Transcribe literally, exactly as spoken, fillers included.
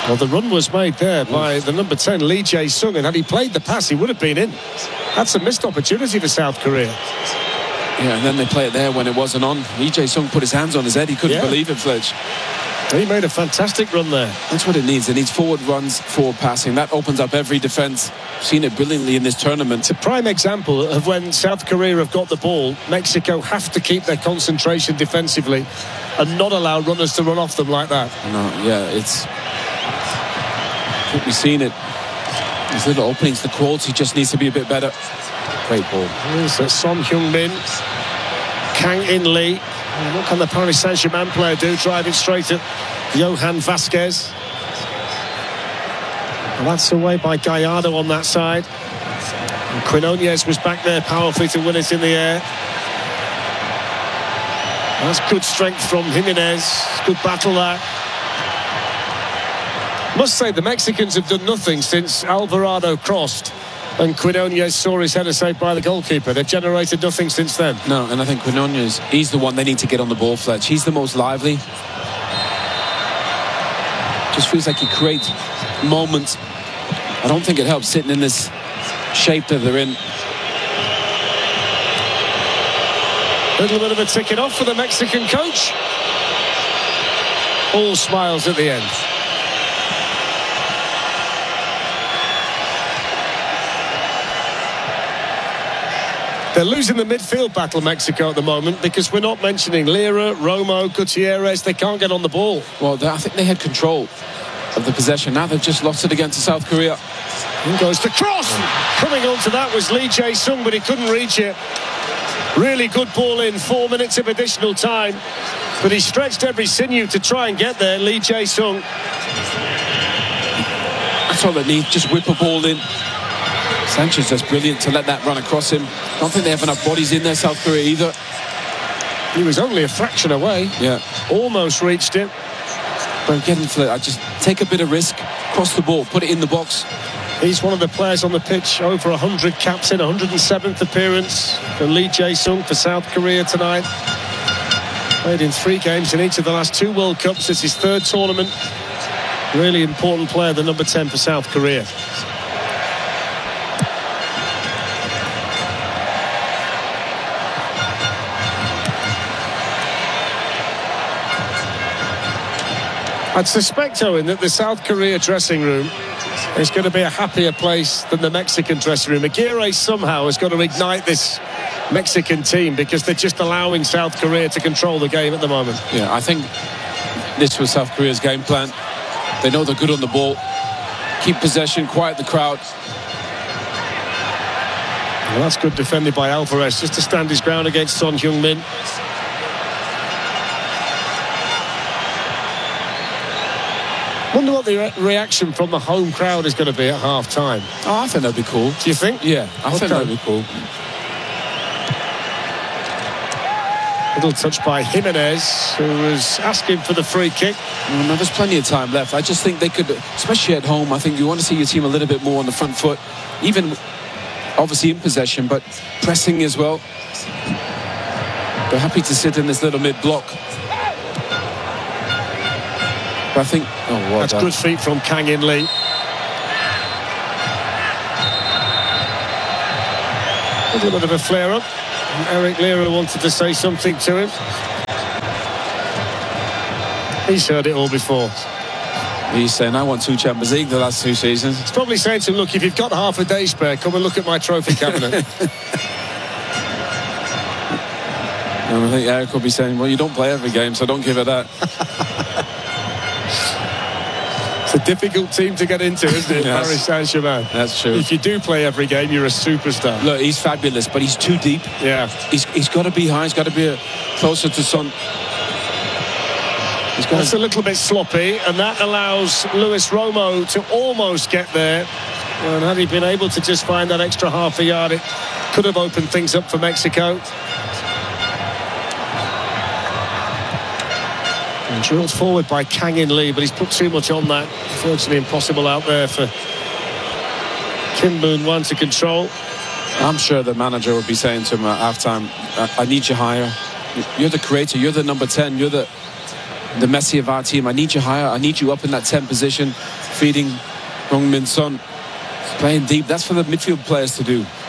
Well, the run was made there by the number ten, Lee Jae-sung, and had he played the pass, he would have been in. That's a missed opportunity for South Korea. Yeah, and then they play it there when it wasn't on. Lee Jae-sung put his hands on his head. He couldn't yeah. believe it, Fletch. He made a fantastic run there. That's what it needs. It needs forward runs, forward passing. That opens up every defence. Seen it brilliantly in this tournament. It's a prime example of when South Korea have got the ball, Mexico have to keep their concentration defensively and not allow runners to run off them like that. No, yeah, it's... I think we've seen it. These little openings, the quality just needs to be a bit better. Great ball. There's Son Heung-min, Kang In Lee. What can the Paris Saint-Germain player do? Driving straight at Johan Vasquez. And that's away by Gallardo on that side. And Quinones was back there powerfully to win it in the air. That's good strength from Jimenez. Good battle there. Must say the Mexicans have done nothing since Alvarado crossed and Quinones saw his header saved by the goalkeeper. They've generated nothing since then. No, and I think Quinones, he's the one they need to get on the ball, Fletch. He's the most lively. Just feels like he creates moments. I don't think it helps sitting in this shape that they're in. A little bit of a ticking off for the Mexican coach. All smiles at the end. They're losing the midfield battle, Mexico, at the moment, because we're not mentioning Lira, Romo, Gutierrez. They can't get on the ball. Well, I think they had control of the possession. Now they've just lost it against South Korea. In goes the cross. Coming onto that was Lee Jae-sung, but he couldn't reach it. Really good ball in. Four minutes of additional time. But he stretched every sinew to try and get there, Lee Jae-sung. That's all they need. Just whip a ball in. Sanchez is brilliant to let that run across him. I don't think they have enough bodies in there, South Korea, either. He was only a fraction away. Yeah. Almost reached it. But getting to it, I just take a bit of risk, cross the ball, put it in the box. He's one of the players on the pitch, over one hundred caps in, one hundred seventh appearance for Lee Jae-sung for South Korea tonight. Played in three games in each of the last two World Cups. It's his third tournament. Really important player, the number ten for South Korea. I'd suspect, Owen, that the South Korea dressing room is going to be a happier place than the Mexican dressing room. Aguirre somehow has got to ignite this Mexican team because they're just allowing South Korea to control the game at the moment. Yeah, I think this was South Korea's game plan. They know they're good on the ball. Keep possession, quiet the crowd. Well, that's good defended by Alvarez, just to stand his ground against Son Heung-min. Wonder what the re reaction from the home crowd is going to be at half time. Oh, I think that'd be cool. Do you think? Yeah, I okay. think that'd be cool. Little touch by Jimenez, who was asking for the free kick. Well, no, there's plenty of time left. I just think they could, especially at home, I think you want to see your team a little bit more on the front foot, even obviously in possession, but pressing as well. They're happy to sit in this little mid-block. I think oh, well that's done. Good feet from Kang In Lee. A little bit of a flare up. Eric Lira wanted to say something to him. He's heard it all before. He's saying, I won two Champions League the last two seasons. He's probably saying to him, look, if you've got half a day spare, come and look at my trophy cabinet. And I think Eric will be saying, well, you don't play every game, so don't give it that. It's a difficult team to get into, isn't it? Yes. Paris Saint-Germain. That's true. If you do play every game, you're a superstar. Look, he's fabulous, but he's too deep. Yeah. He's, he's got to be high. He's got to be a, closer to Son. He's got That's a little bit sloppy, and that allows Luis Romo to almost get there. And had he been able to just find that extra half a yard, it could have opened things up for Mexico. And drilled forward by Kang In Lee, but he's put too much on that. Virtually impossible out there for Kim Moon-Wan to control. I'm sure the manager would be saying to him at half-time, I, I need you higher. You're the creator, you're the number ten, you're the the Messi of our team. I need you higher. I need you up in that ten position, feeding Heung-min Son, playing deep. That's for the midfield players to do.